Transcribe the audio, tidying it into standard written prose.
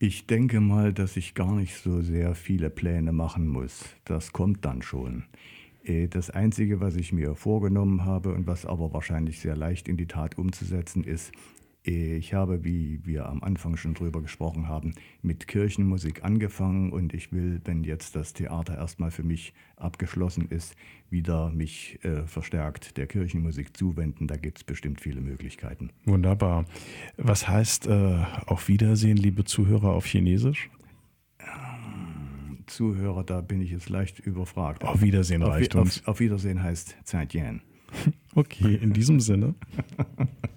Ich denke mal, dass ich gar nicht so sehr viele Pläne machen muss. Das kommt dann schon. Das Einzige, was ich mir vorgenommen habe und was aber wahrscheinlich sehr leicht in die Tat umzusetzen ist, ich habe, wie wir am Anfang schon drüber gesprochen haben, mit Kirchenmusik angefangen und ich will, wenn jetzt das Theater erstmal für mich abgeschlossen ist, wieder mich verstärkt der Kirchenmusik zuwenden. Da gibt es bestimmt viele Möglichkeiten. Wunderbar. Was heißt auf Wiedersehen, liebe Zuhörer, auf Chinesisch? Zuhörer, da bin ich jetzt leicht überfragt. Auf Wiedersehen reicht uns. Auf Wiedersehen heißt Zaijian. Okay, in diesem Sinne.